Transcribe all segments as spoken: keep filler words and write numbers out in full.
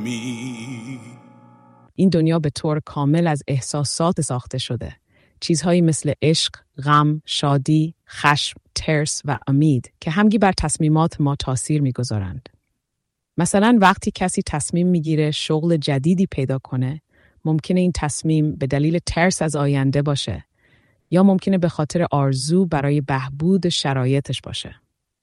این دنیا به طور کامل از احساسات ساخته شده. چیزهایی مثل عشق، غم، شادی، خشم، ترس و امید که همگی بر تصمیمات ما تاثیر می‌گذارند. مثلا وقتی کسی تصمیم میگیره شغل جدیدی پیدا کنه، ممکنه این تصمیم به دلیل ترس از آینده باشه یا ممکنه به خاطر آرزو برای بهبود شرایطش باشه.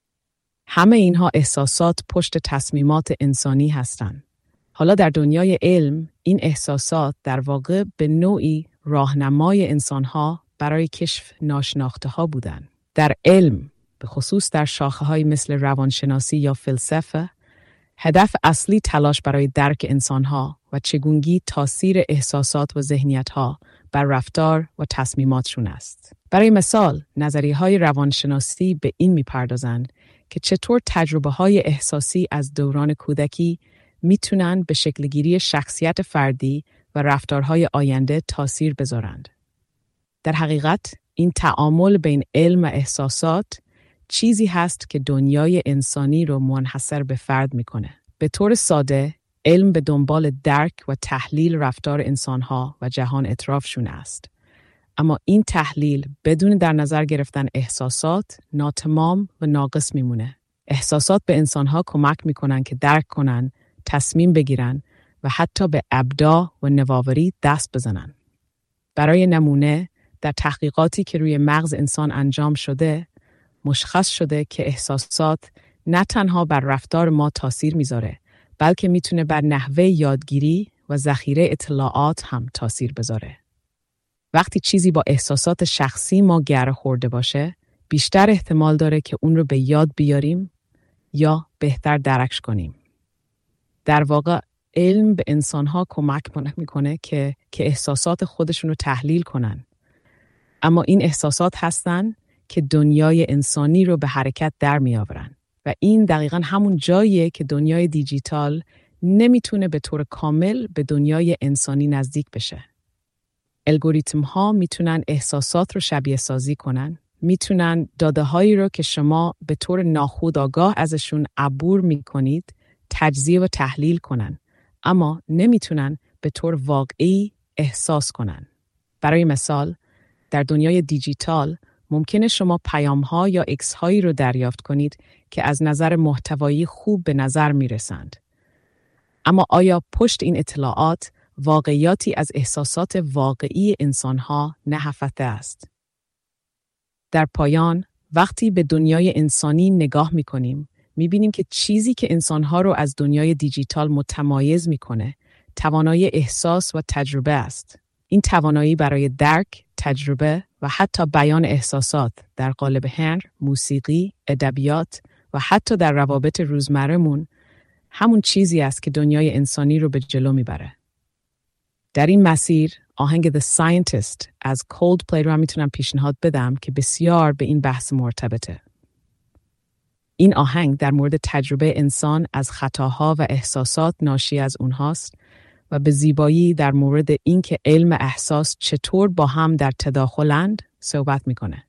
همه اینها احساسات پشت تصمیمات انسانی هستند. حالا در دنیای علم، این احساسات در واقع به نوعی راهنمای انسانها برای کشف ناشناخته‌ها بودند. در علم، به خصوص در شاخه‌های مثل روانشناسی یا فلسفه، هدف اصلی تلاش برای درک انسانها و چگونگی تاثیر احساسات و ذهنیت‌ها بر رفتار و تصمیماتشون است. برای مثال، نظریه‌های روانشناسی به این می‌پردازند که چطور تجربه‌های احساسی از دوران کودکی میتونن به شکلگیری شخصیت فردی و رفتارهای آینده تاثیر بذارند. در حقیقت، این تعامل بین علم و احساسات چیزی هست که دنیای انسانی رو منحصر به فرد میکنه. به طور ساده، علم به دنبال درک و تحلیل رفتار انسانها و جهان اطرافشون است. اما این تحلیل بدون در نظر گرفتن احساسات ناتمام و ناقص میمونه. احساسات به انسانها کمک میکنن که درک کنن، تصمیم بگیرن و حتی به ابداع و نوآوری دست بزنن. برای نمونه، در تحقیقاتی که روی مغز انسان انجام شده، مشخص شده که احساسات نه تنها بر رفتار ما تاثیر میذاره، بلکه میتونه بر نحوه یادگیری و ذخیره اطلاعات هم تاثیر بذاره. وقتی چیزی با احساسات شخصی ما گره خورده باشه، بیشتر احتمال داره که اون رو به یاد بیاریم یا بهتر درکش کنیم. در واقع علم به انسانها کمک میکنه که که احساسات خودشون رو تحلیل کنن. اما این احساسات هستن که دنیای انسانی رو به حرکت در میآورن و این دقیقاً همون جاییه که دنیای دیجیتال نمیتونه به طور کامل به دنیای انسانی نزدیک بشه. الگوریتم ها میتونن احساسات رو شبیه سازی کنن، میتونن داده هایی رو که شما به طور ناخودآگاه ازشون عبور میکنید تجزیه و تحلیل کنن، اما نمیتونن به طور واقعی احساس کنن. برای مثال، در دنیای دیجیتال ممکنه شما پیام‌ها یا عکس‌هایی رو دریافت کنید که از نظر محتوایی خوب به نظر میرسند. اما آیا پشت این اطلاعات واقعیاتی از احساسات واقعی انسان‌ها نهفته است؟ در پایان، وقتی به دنیای انسانی نگاه می‌کنیم، می‌بینیم که چیزی که انسان‌ها رو از دنیای دیجیتال متمایز می‌کنه، توانایی احساس و تجربه است. این توانایی برای درک، تجربه و حتی بیان احساسات در قالب هنر، موسیقی، ادبیات و حتی در روابط روزمره‌مون همون چیزی است که دنیای انسانی رو به جلو میبره. در این مسیر آهنگ The Scientist از Coldplay رو میتونم پیشنهاد بدم که بسیار به این بحث مرتبطه. این آهنگ در مورد تجربه انسان از خطاها و احساسات ناشی از اونهاست و به زیبایی در مورد اینکه علم احساس چطور با هم در تداخلند صحبت میکنه.